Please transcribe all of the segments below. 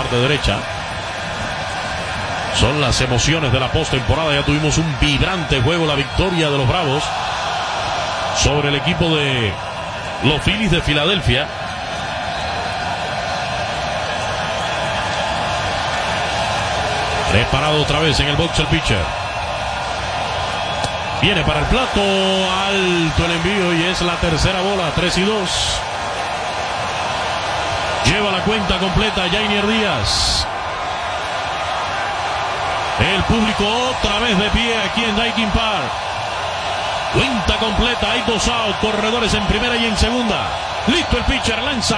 parte derecha. Son las emociones de la postemporada. Ya tuvimos un vibrante juego, la victoria de los Bravos sobre el equipo de los Phillies de Filadelfia. Preparado otra vez en el box el pitcher. Viene para el plato, alto el envío y es la tercera bola, 3-2. Lleva la cuenta completa Yainer Díaz. El público otra vez de pie aquí en Daikin Park. Cuenta completa, hay 2 out, corredores en primera y en segunda. Listo el pitcher, lanza.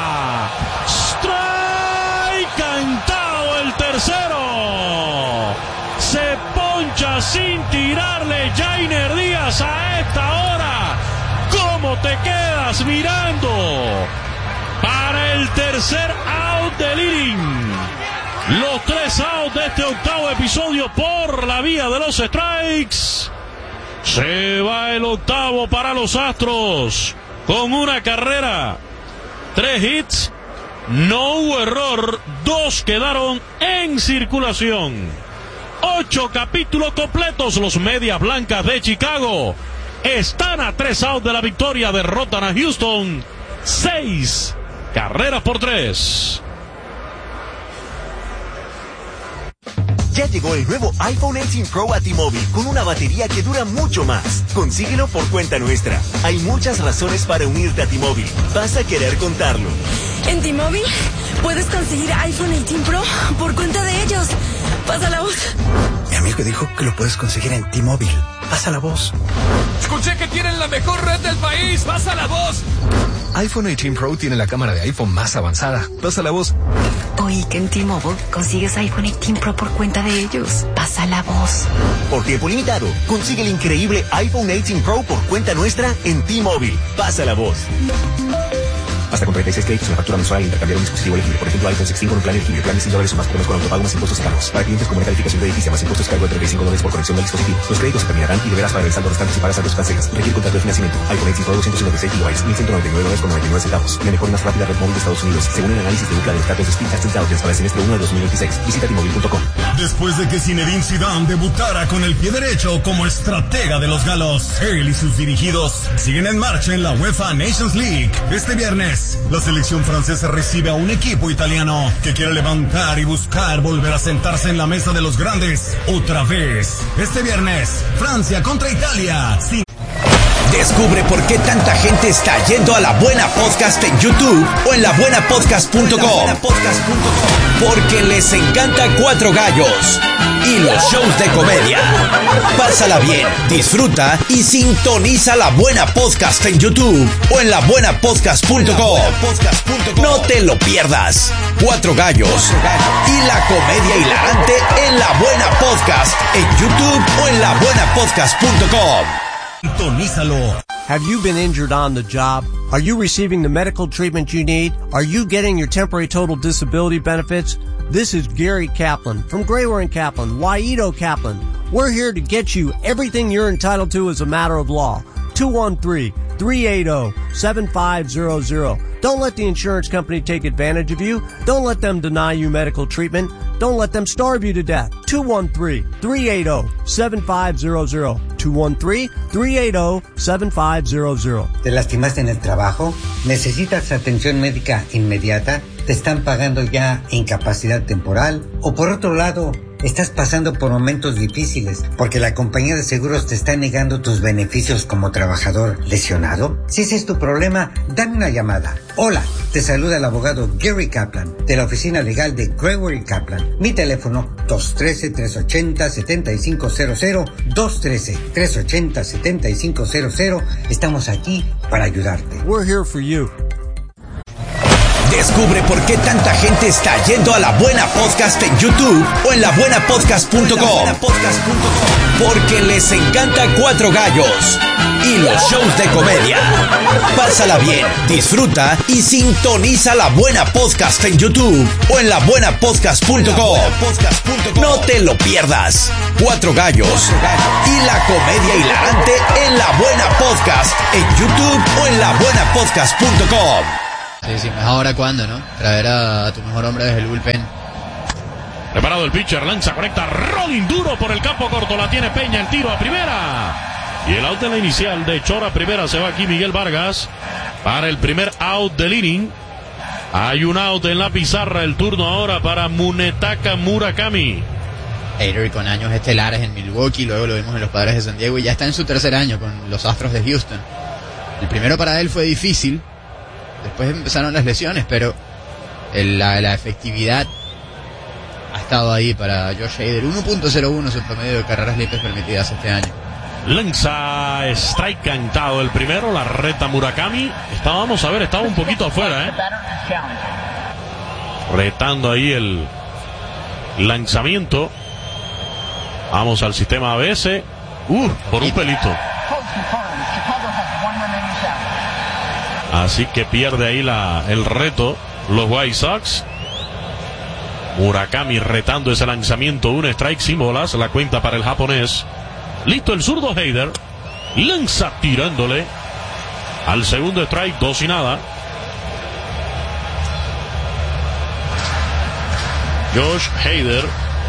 Strike, cantado el tercero. Se poncha sin tirarle Yainer Díaz a esta hora. ¿Cómo te quedas mirando? Para el tercer out del inning. Los 3 outs de este octavo episodio por la vía de los strikes. Se va el octavo para los Astros con una carrera, 3 hits, no hubo error, 2 quedaron en circulación. 8 capítulos completos. Los Medias Blancas de Chicago están a 3 outs de la victoria. Derrotan a Houston 6 carreras por 3. Ya llegó el nuevo iPhone 18 Pro a T-Mobile con una batería que dura mucho más. Consíguelo por cuenta nuestra. Hay muchas razones para unirte a T-Mobile. Vas a querer contarlo. En T-Mobile puedes conseguir iPhone 18 Pro por cuenta de ellos. Pasa la voz. Mi amigo dijo que lo puedes conseguir en T-Mobile. Pasa la voz. Escuché que tienen la mejor red del país. Pasa la voz. iPhone 18 Pro tiene la cámara de iPhone más avanzada. Pasa la voz. Oí que en T-Mobile consigues iPhone 18 Pro por cuenta de ellos. Pasa la voz. Por tiempo limitado, consigue el increíble iPhone 18 Pro por cuenta nuestra en T-Mobile. Pasa la voz. Hasta con 36 créditos en la factura mensual al intercambiar un dispositivo elegible. Por ejemplo, iPhone 16 con un plan elegible. Plan de $100 o más por mes con autopago más impuestos y cargos. Para clientes con buena calificación de edificio más impuestos cargo de $35 por conexión del dispositivo. Los créditos se terminarán y deberás pagar el saldo restante si pagas saldos cancelas. Requiere contrato de financiamiento. iPhone 18 Pro 256 GB, $1.199.99. La mejor y más rápida red móvil de Estados Unidos, según el análisis de Ookla de los datos de Speedtest Intelligence para el semestre 1 de 2026. Visita T-Mobile.com. Después de que Zinedine Zidane debutara con el pie derecho como estratega de los galos, él y sus dirigidos siguen en marcha en la UEFA Nations League. Este viernes, la selección francesa recibe a un equipo italiano que quiere levantar y buscar volver a sentarse en la mesa de los grandes otra vez. Este viernes, Francia contra Italia. Sí. Descubre por qué tanta gente está yendo a La Buena Podcast en YouTube o en labuenapodcast.com. Porque les encanta Cuatro Gallos y los shows de comedia. Pásala bien, disfruta y sintoniza La Buena Podcast en YouTube o en labuenapodcast.com. No te lo pierdas. Cuatro Gallos y la comedia hilarante en La Buena Podcast en YouTube o en labuenapodcast.com. Sintonízalo. Have you been injured on the job? Are you receiving the medical treatment you need? Are you getting your temporary total disability benefits? This is Gary Kaplan from Grayware & Kaplan, Waito Kaplan. We're here to get you everything you're entitled to as a matter of law. 213-380-7500. Don't let the insurance company take advantage of you. Don't let them deny you medical treatment. Don't let them starve you to death. 213-380-7500. 213-380-7500. ¿Te lastimaste en el trabajo? ¿Necesitas atención médica inmediata? ¿Te están pagando ya incapacidad temporal? O por otro lado, ¿estás pasando por momentos difíciles porque la compañía de seguros te está negando tus beneficios como trabajador lesionado? Si ese es tu problema, dame una llamada. Hola, te saluda el abogado Gary Kaplan de la oficina legal de Grayware & Kaplan. Mi teléfono 213-380-7500, 213-380-7500. Estamos aquí para ayudarte. We're here for you. Descubre por qué tanta gente está yendo a La Buena Podcast en YouTube o en labuenapodcast.com. Porque les encanta Cuatro Gallos y los shows de comedia. Pásala bien, disfruta y sintoniza La Buena Podcast en YouTube o en labuenapodcast.com. No te lo pierdas. Cuatro Gallos y la comedia hilarante en La Buena Podcast en YouTube o en labuenapodcast.com. Sí, mejor ahora cuando, ¿no? Traer a tu mejor hombre desde el bullpen Preparado el pitcher, lanza correcta, rolling duro por el campo corto, la tiene Peña, el tiro a primera. Y el out de la inicial de Chora a primera, se va aquí Miguel Vargas para el primer out del inning. Hay un out en la pizarra, el turno ahora para Munetaka Murakami. Hader con años estelares en Milwaukee, luego lo vimos en los Padres de San Diego y ya está en su tercer año con los Astros de Houston. El primero para él fue difícil, después empezaron las lesiones, pero la efectividad ha estado ahí para Josh Hader. 1.01 su promedio de carreras limpias permitidas este año. Lanza strike cantado el primero, la reta Murakami. Estaba un poquito afuera, retando ahí el lanzamiento. Vamos al sistema ABS. Por un pelito. Así que pierde ahí el reto los White Sox. Murakami retando ese lanzamiento, un strike sin bolas, la cuenta para el japonés. Listo el zurdo Hader, lanza tirándole al segundo strike, 2-0. Josh Hader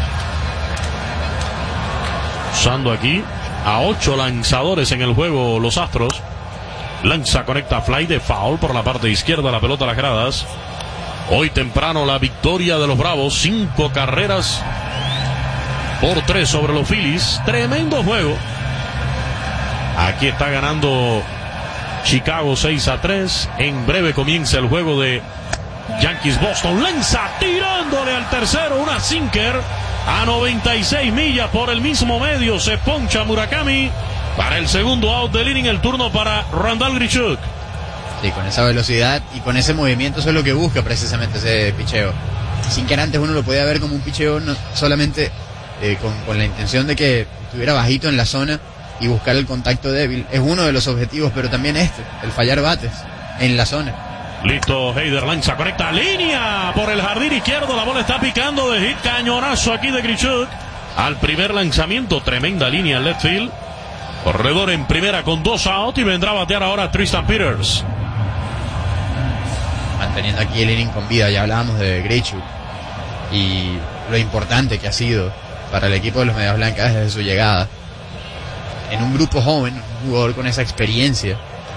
usando aquí a 8 lanzadores en el juego los Astros. Lanza, conecta fly de foul por la parte izquierda, la pelota a las gradas. Hoy temprano la victoria de los Bravos, 5 carreras por 3 sobre los Phillies. Tremendo juego. Aquí está ganando Chicago 6-3. En breve comienza el juego de Yankees-Boston. Lanza tirándole al tercero, una sinker a 96 millas por el mismo medio. Se poncha Murakami para el segundo out del inning. El turno para Randall Grichuk. Sí, con esa velocidad y con ese movimiento, eso es lo que busca precisamente ese picheo. Sin que antes uno lo podía ver como un picheo no solamente con la intención de que estuviera bajito en la zona y buscar el contacto débil. Es uno de los objetivos, pero también el fallar bates en la zona. Listo, Hader lanza, conecta línea por el jardín izquierdo, la bola está picando de hit, cañonazo aquí de Grichuk al primer lanzamiento, tremenda línea en left field. Corredor en primera con 2 out y vendrá a batear ahora Tristan Peters. Manteniendo aquí el inning con vida, ya hablábamos de Grichuk y lo importante que ha sido para el equipo de los Medias Blancas desde su llegada. En un grupo joven, un jugador con esa experiencia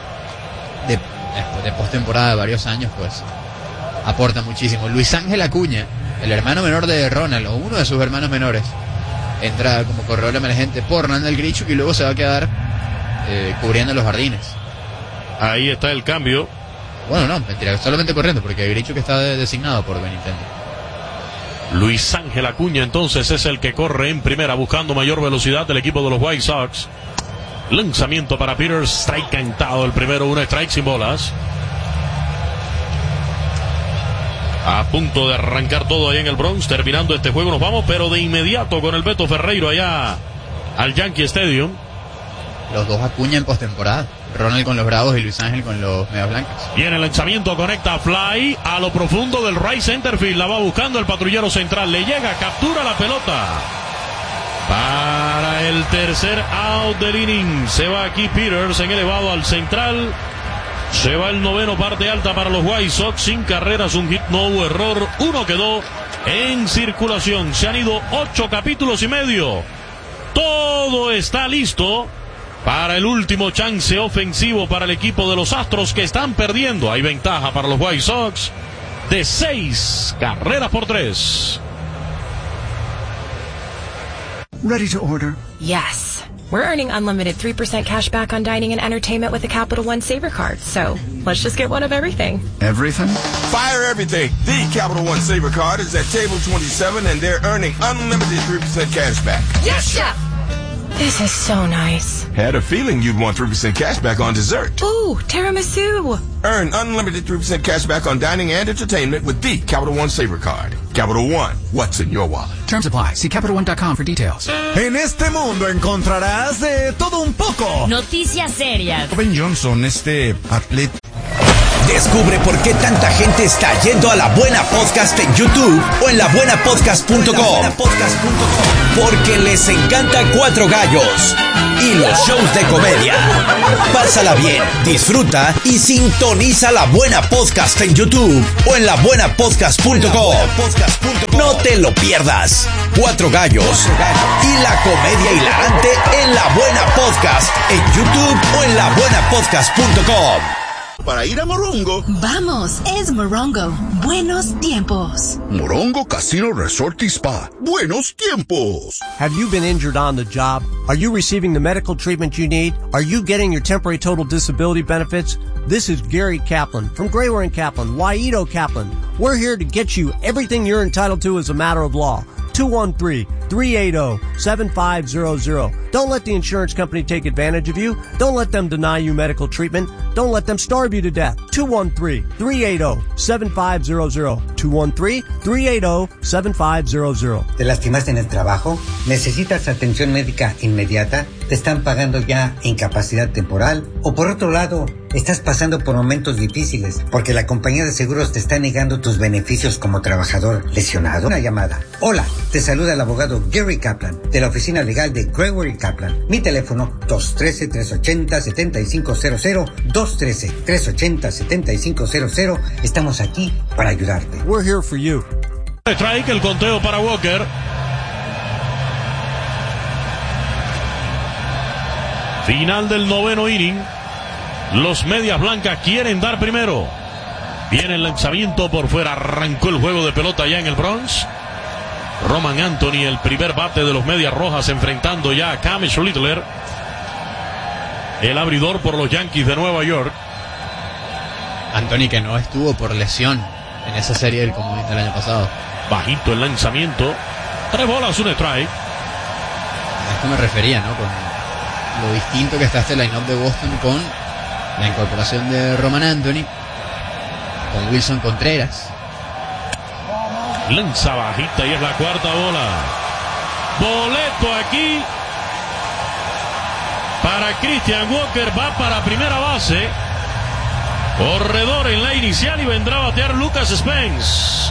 de postemporada de varios años, pues aporta muchísimo. Luis Ángel Acuña, el hermano menor de Ronald, o uno de sus hermanos menores, entra como corredor emergente por Randall Grichuk y luego se va a quedar cubriendo los jardines. Ahí está el cambio. Bueno, no, mentira, solamente corriendo, porque Grichuk está designado por Benintendi. Luis Ángel Acuña entonces es el que corre en primera buscando mayor velocidad del equipo de los White Sox. Lanzamiento para Peters, strike cantado el primero, un strike sin bolas. A punto de arrancar todo ahí en el Bronx, terminando este juego nos vamos, pero de inmediato con el Beto Ferreiro allá al Yankee Stadium. Los dos Acuña en postemporada, Ronald con los Bravos y Luis Ángel con los Medias Blancas. Viene el lanzamiento, conecta fly a lo profundo del right center field, la va buscando el patrullero central, le llega, captura la pelota para el tercer out del inning. Se va aquí Peters en elevado al central. Se va el noveno, parte alta para los White Sox, sin carreras, un hit, no hubo error, uno quedó en circulación. Se han ido 8 capítulos y medio. Todo está listo para el último chance ofensivo para el equipo de los Astros, que están perdiendo. Hay ventaja para los White Sox de 6 carreras por 3. Ready to order? Yes. We're earning unlimited 3% cash back on dining and entertainment with the Capital One Saver Card. So let's just get one of everything. Everything? Fire everything. The Capital One Saver Card is at table 27 and they're earning unlimited 3% cash back. Yes, Chef! This is so nice. Had a feeling you'd want 3% cash back on dessert. Ooh, tiramisu. Earn unlimited 3% cash back on dining and entertainment with the Capital One Saver Card. Capital One, what's in your wallet? Terms apply. See CapitalOne.com for details. En este mundo encontrarás de todo un poco. Noticias serias. Ben Johnson, atleta. Descubre por qué tanta gente está yendo a La Buena Podcast en YouTube o en labuenapodcast.com. Porque les encanta Cuatro Gallos y los shows de comedia. Pásala bien, disfruta y sintoniza La Buena Podcast en YouTube o en labuenapodcast.com. No te te lo pierdas. Cuatro Gallos y la comedia hilarante en La Buena Podcast, en YouTube o en labuenapodcast.com. Para ir a Morongo. Vamos, es Morongo. Buenos tiempos. Morongo Casino Resort y Spa. Buenos tiempos. Have you been injured on the job? Are you receiving the medical treatment you need? Are you getting your temporary total disability benefits? This is Gary Kaplan from Grayware & Kaplan, Waito Kaplan. We're here to get you everything you're entitled to as a matter of law. 213-380-7500. Don't let the insurance company take advantage of you. Don't let them deny you medical treatment. Don't let them starve you to death. 213-380-7500. 213-380-7500. ¿Te lastimaste en el trabajo? ¿Necesitas atención médica inmediata? ¿Te están pagando ya incapacidad temporal? ¿O por otro lado, estás pasando por momentos difíciles porque la compañía de seguros te está negando tus beneficios como trabajador lesionado? Una llamada. Hola, te saluda el abogado Gary Kaplan de la oficina legal de Grayware & Kaplan. Mi teléfono 213-380-7500, 213-380-7500. Estamos aquí para ayudarte. We're here for you. Strike, el conteo para Walker. Final del noveno inning. Los Medias Blancas quieren dar primero. Viene el lanzamiento por fuera. Arrancó el juego de pelota ya en el Bronx. Roman Anthony, el primer bate de los Medias Rojas, enfrentando ya a Camish Littler, el abridor por los Yankees de Nueva York. Anthony, que no estuvo por lesión en esa serie del comodín del año pasado. Bajito el lanzamiento. 3 bolas, un strike. A esto me refería, ¿no? Con lo distinto que está este line-up de Boston con la incorporación de Roman Anthony, con Wilson Contreras. Lanza bajita y es la cuarta bola. Boleto aquí para Christian Walker. Va para primera base. Corredor en la inicial y vendrá a batear Lucas Spence.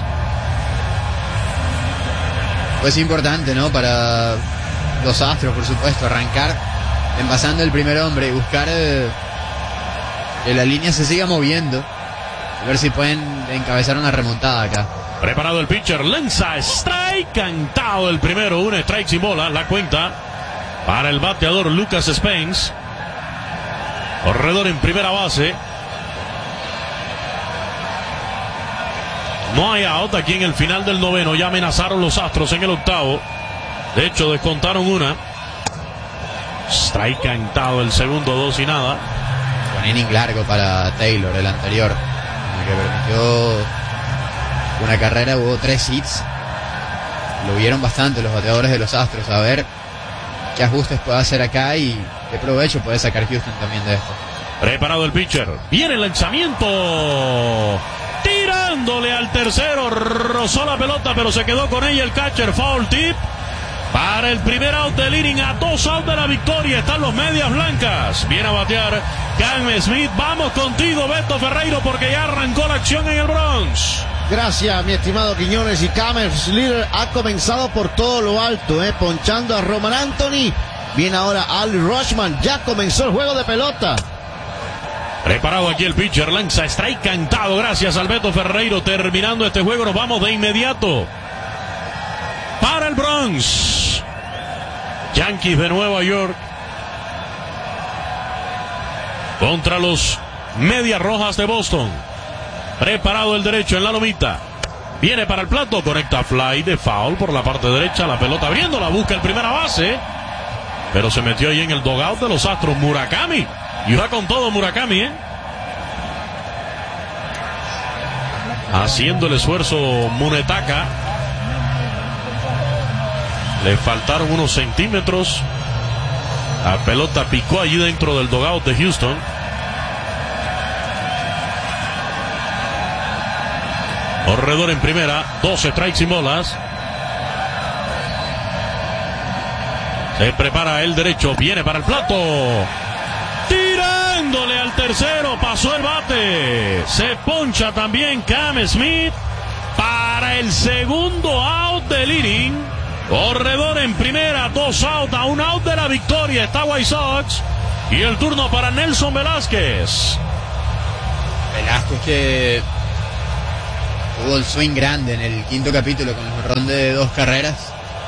Pues importante, ¿no? Para los Astros, por supuesto, arrancar envasando el primer hombre y buscar que la línea se siga moviendo. A ver si pueden encabezar una remontada acá. Preparado el pitcher, lanza, strike, cantado el primero, un strike sin bola, la cuenta para el bateador Lucas Spence. Corredor en primera base. No hay out aquí en el final del noveno, ya amenazaron los Astros en el octavo. De hecho, descontaron una. Strike cantado el segundo, 2 y nada. Un inning largo para Taylor, el anterior, que permitió una carrera, hubo 3 hits. Lo vieron bastante los bateadores de los Astros, a ver qué ajustes puede hacer acá y qué provecho puede sacar Houston también de esto. Preparado el pitcher, viene el lanzamiento, tirándole al tercero, rozó la pelota pero se quedó con ella el catcher. Foul tip para el primer out del inning. A 2 outs de la victoria están los Medias Blancas. Viene a batear Cam Smith. Vamos contigo, Beto Ferreiro, porque ya arrancó la acción en el Bronx. Gracias, mi estimado Quiñones. Y Cam Smith ha comenzado por todo lo alto, ponchando a Roman Anthony. Viene ahora Al Rushman. Ya comenzó el juego de pelota. Preparado aquí el pitcher, lanza, strike cantado, gracias al Beto Ferreiro. Terminando este juego, nos vamos de inmediato para el Bronx. Yankees de Nueva York contra los Medias Rojas de Boston. Preparado el derecho en la lomita. Viene para el plato, conecta fly de foul por la parte derecha. La pelota abriendo, la busca el primera base, pero se metió ahí en el dugout de los Astros Murakami. Y va con todo Murakami, haciendo el esfuerzo Munetaka. Le faltaron unos centímetros. La pelota picó allí dentro del dugout de Houston. Corredor en primera, 2 strikes y bolas. Se prepara el derecho, viene para el plato. Tirándole al tercero, pasó el bate. Se poncha también Cam Smith para el segundo out del inning. Corredor en primera, 2 outs, a 1 out de la victoria está White Sox. Y el turno para Nelson Velázquez. Velázquez, que tuvo el swing grande en el quinto capítulo con el ron de 2 carreras.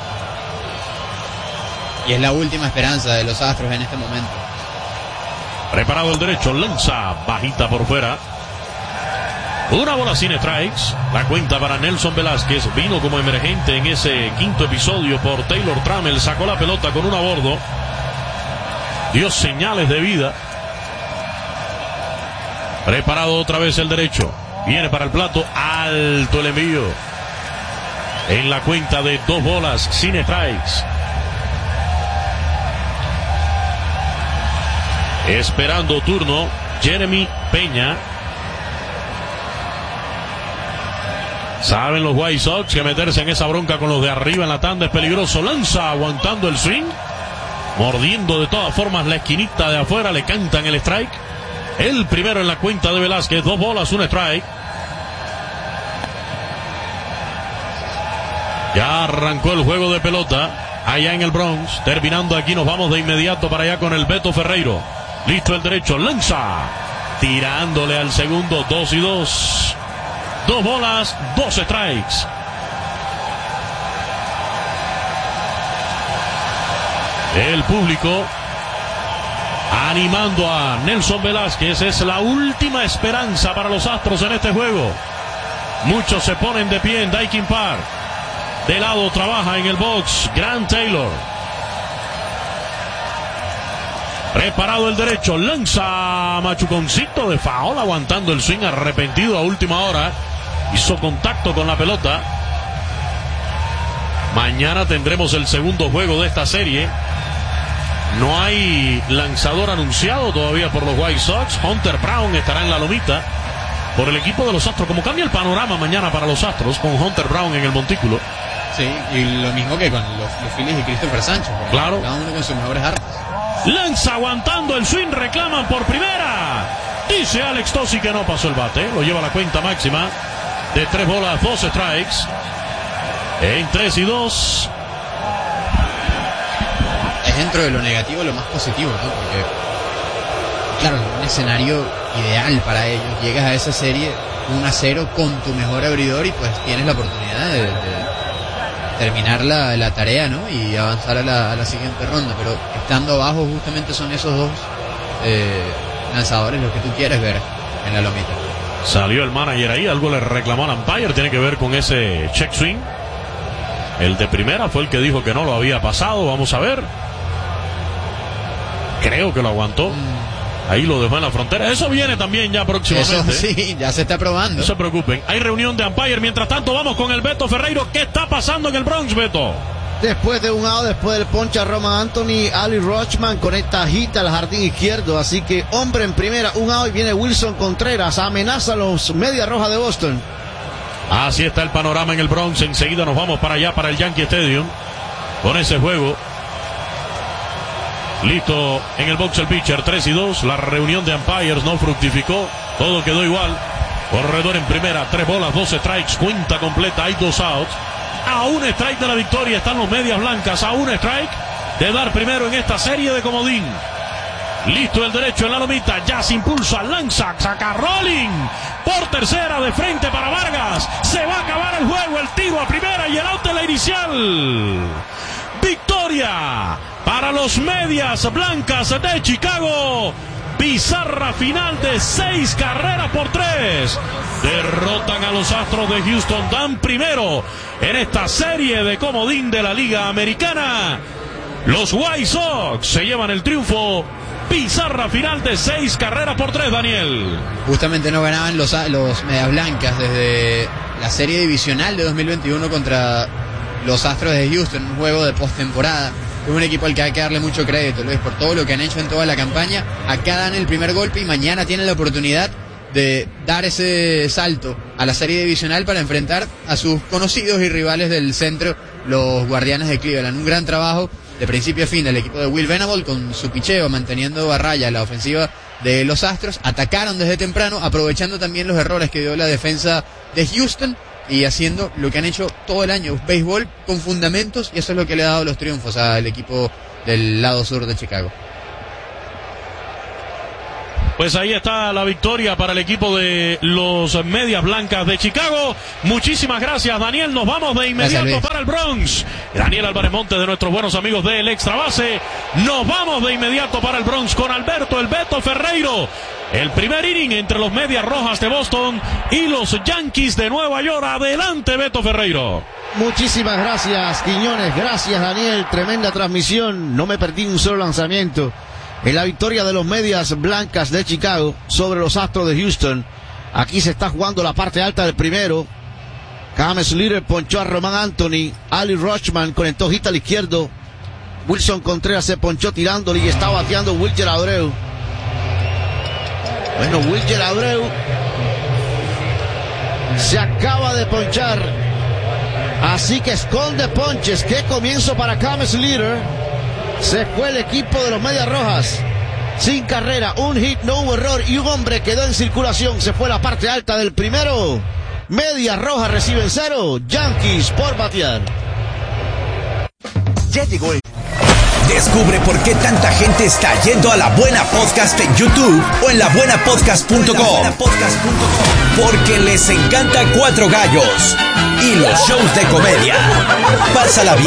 Y es la última esperanza de los Astros en este momento. Preparado el derecho, lanza bajita por fuera. Una bola sin strikes. La cuenta para Nelson Velázquez. Vino como emergente en ese quinto episodio por Taylor Trammell. Sacó la pelota con un a bordo. Dio señales de vida. Preparado otra vez el derecho. Viene para el plato. Alto el envío. En la cuenta de 2 bolas sin strikes. Esperando turno, Jeremy Peña. Saben los White Sox que meterse en esa bronca con los de arriba en la tanda es peligroso. Lanza aguantando el swing. Mordiendo de todas formas la esquinita de afuera. Le cantan el strike. El primero en la cuenta de Velázquez. 2 bolas, 1 strike. Ya arrancó el juego de pelota allá en el Bronx. Terminando aquí, nos vamos de inmediato para allá con el Beto Ferreiro. Listo el derecho, lanza. Tirándole al segundo, 2-2. 2 bolas, 2 strikes. El público animando a Nelson Velázquez. Es la última esperanza para los Astros en este juego. Muchos se ponen de pie en Daikin Park. De lado trabaja en el box Grant Taylor. Preparado el derecho, lanza machuconcito de foul, aguantando el swing, arrepentido a última hora. Hizo contacto con la pelota. Mañana tendremos el segundo juego de esta serie. No hay lanzador anunciado todavía por los White Sox. Hunter Brown estará en la lomita por el equipo de los Astros. Como cambia el panorama mañana para los Astros con Hunter Brown en el montículo. Sí, y lo mismo que con los Phillies y Christopher Sánchez. Claro. Cada uno con sus mejores armas. Lanza aguantando el swing, reclaman por primera. Dice Alex Tosi que no pasó el bate. Lo lleva a la cuenta máxima de 3 bolas, 2 strikes. En 3-2. Es dentro de lo negativo lo más positivo, ¿no? Porque, claro, es un escenario ideal para ellos. Llegas a esa serie 1-0 con tu mejor abridor y pues tienes la oportunidad de terminar la tarea, ¿no? Y avanzar a la siguiente ronda. Pero estando abajo justamente son esos 2 lanzadores los que tú quieres ver en la lomita. Salió el manager ahí, algo le reclamó al umpire, tiene que ver con ese check swing. El de primera fue el que dijo que no lo había pasado, vamos a ver. Creo que lo aguantó. Ahí lo dejó en la frontera. Eso viene también ya próximamente. Eso sí, ya se está probando. No se preocupen. Hay reunión de umpire. Mientras tanto, vamos con el Beto Ferreiro. ¿Qué está pasando en el Bronx, Beto? Después de un out, después del ponche a Roman Anthony, Ali Rochman conecta hita al jardín izquierdo. Así que hombre en primera, un out y viene Wilson Contreras. Amenaza a los Media Roja de Boston. Así está el panorama en el Bronx. Enseguida nos vamos para allá, para el Yankee Stadium, con ese juego. Listo en el box el pitcher, 3-2. La reunión de umpires no fructificó. Todo quedó igual. Corredor en primera, 3 bolas, 2 strikes. Cuenta completa, hay 2 outs. A un strike de la victoria están los Medias Blancas. A un strike de dar primero en esta serie de comodín. Listo el derecho en la lomita. Ya se impulsa, lanza, saca rolling. Por tercera, de frente para Vargas. Se va a acabar el juego. El tiro a primera y el out de la inicial. Victoria para los Medias Blancas de Chicago. Pizarra final de 6 carreras por 3. Derrotan a los Astros de Houston. Dan primero en esta serie de comodín de la Liga Americana. Los White Sox se llevan el triunfo. Pizarra final de 6 carreras por 3, Daniel. Justamente no ganaban los Medias Blancas desde la serie divisional de 2021 contra los Astros de Houston, un juego de postemporada. Es un equipo al que hay que darle mucho crédito, Luis, por todo lo que han hecho en toda la campaña. Acá dan el primer golpe y mañana tienen la oportunidad de dar ese salto a la serie divisional para enfrentar a sus conocidos y rivales del centro, los Guardianes de Cleveland. Un gran trabajo de principio a fin del equipo de Will Venable con su picheo manteniendo a raya la ofensiva de los Astros. Atacaron desde temprano, aprovechando también los errores que dio la defensa de Houston y haciendo lo que han hecho todo el año, béisbol con fundamentos, y eso es lo que le ha dado los triunfos al equipo del lado sur de Chicago. Pues ahí está la victoria para el equipo de los Medias Blancas de Chicago. Muchísimas gracias, Daniel. Nos vamos de inmediato para el Bronx. Daniel Álvarez Montes, de nuestros buenos amigos del Extra Base. Nos vamos de inmediato para el Bronx con Alberto el Beto Ferreiro. El primer inning entre los Medias Rojas de Boston y los Yankees de Nueva York. Adelante, Beto Ferreiro. Muchísimas gracias, Quiñones. Gracias, Daniel. Tremenda transmisión. No me perdí un solo lanzamiento. En la victoria de los Medias Blancas de Chicago sobre los Astros de Houston. Aquí se está jugando la parte alta del primero. James Leader ponchó a Román Anthony. Ali Rochman conectó hit al izquierdo. Wilson Contreras se ponchó tirándole y está bateando Wilker Abreu. Bueno, Wilker Abreu se acaba de ponchar. Así que esconde ponches. Qué comienzo para James Leader. Se fue el equipo de los Medias Rojas sin carrera, un hit, no hubo error y un hombre quedó en circulación. Se fue la parte alta del primero. Medias Rojas reciben 0, Yankees por batear. Ya llegó el... Descubre por qué tanta gente está yendo a La Buena Podcast en YouTube o en labuenapodcast.com. Porque les encanta Cuatro Gallos y los shows de comedia. Pásala bien.